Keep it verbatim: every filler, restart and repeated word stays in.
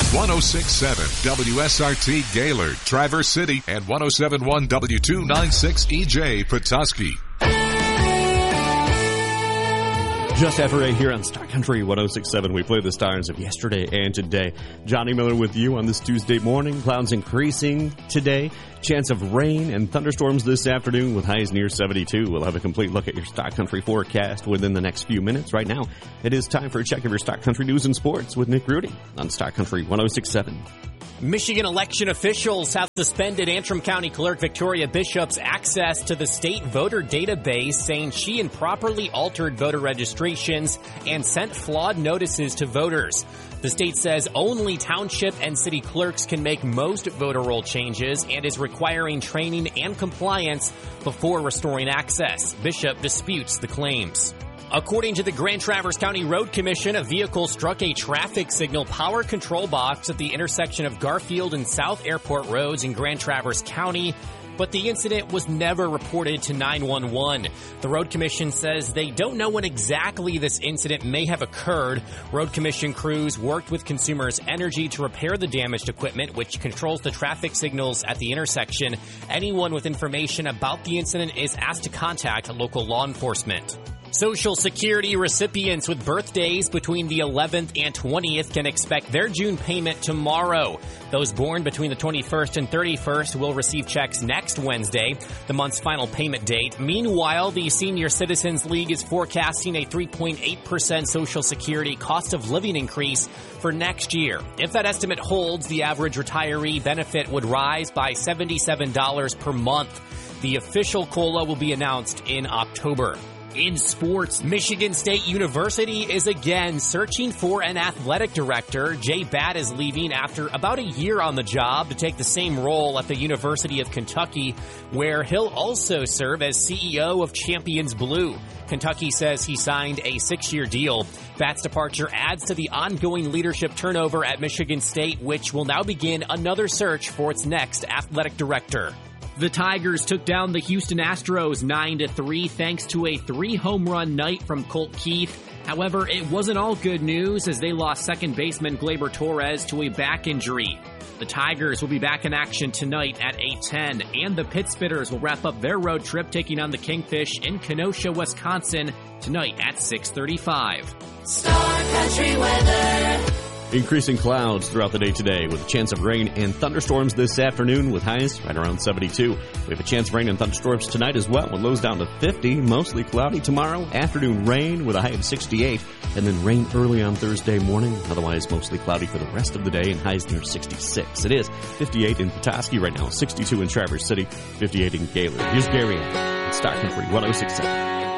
one oh six point seven W S R T Gaylord, Traverse City, and one oh seven point one W two ninety-six E J Petoskey. Just after eight here on Star Country one oh six point seven, we play the stars of yesterday and today. Johnny Miller with you on this Tuesday morning. Clouds increasing today. Chance of rain and thunderstorms this afternoon with highs near seventy-two. We'll have a complete look at your Star Country forecast within the next few minutes. Right now, it is time for a check of your Star Country news and sports with Nick Rudy on Star Country one oh six point seven. Michigan election officials have suspended Antrim County Clerk Victoria Bishop's access to the state voter database, saying she improperly altered voter registrations and sent flawed notices to voters. The state says only township and city clerks can make most voter roll changes and is requiring training and compliance before restoring access. Bishop disputes the claims. According to the Grand Traverse County Road Commission, a vehicle struck a traffic signal power control box at the intersection of Garfield and South Airport Roads in Grand Traverse County, but the incident was never reported to nine one one. The Road Commission says they don't know when exactly this incident may have occurred. Road Commission crews worked with Consumers Energy to repair the damaged equipment, which controls the traffic signals at the intersection. Anyone with information about the incident is asked to contact local law enforcement. Social Security recipients with birthdays between the eleventh and twentieth can expect their June payment tomorrow. Those born between the twenty-first and thirty-first will receive checks next Wednesday, the month's final payment date. Meanwhile, the Senior Citizens League is forecasting a three point eight percent Social Security cost of living increase for next year. If that estimate holds, the average retiree benefit would rise by seventy-seven dollars per month. The official COLA will be announced in October. In sports, Michigan State University is again searching for an athletic director. Jay Batt is leaving after about a year on the job to take the same role at the University of Kentucky, where he'll also serve as C E O of Champions Blue. Kentucky says he signed a six-year deal. Batt's departure adds to the ongoing leadership turnover at Michigan State, which will now begin another search for its next athletic director. The Tigers took down the Houston Astros nine to three thanks to a three-home run night from Colt Keith. However, it wasn't all good news as they lost second baseman Gleyber Torres to a back injury. The Tigers will be back in action tonight at eight ten, and the Pittsspitters will wrap up their road trip taking on the Kingfish in Kenosha, Wisconsin tonight at six thirty-five. Star Country weather. Increasing clouds throughout the day today with a chance of rain and thunderstorms this afternoon with highs right around seventy-two. We have a chance of rain and thunderstorms tonight as well with lows down to fifty. Mostly cloudy tomorrow. Afternoon rain with a high of sixty-eight. And then rain early on Thursday morning. Otherwise mostly cloudy for the rest of the day and highs near sixty-six. It is fifty-eight in Petoskey right now. sixty-two in Traverse City. fifty-eight in Gaylord. Here's Gary at Star Country one oh six point seven.